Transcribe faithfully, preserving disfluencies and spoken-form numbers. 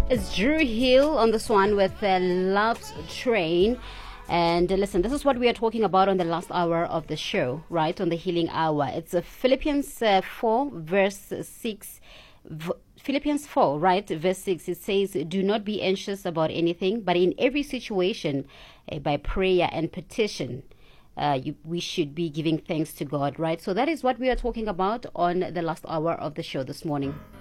It's Drew Hill on this one with uh, Love's Train. And uh, listen, this is what we are talking about on the last hour of the show, right? On the Healing Hour. It's uh, Philippians uh, four, verse six. V- Philippians four, right? Verse six. It says, "Do not be anxious about anything, but in every situation, uh, by prayer and petition, uh, you, we should be giving thanks to God," right? So that is what we are talking about on the last hour of the show this morning.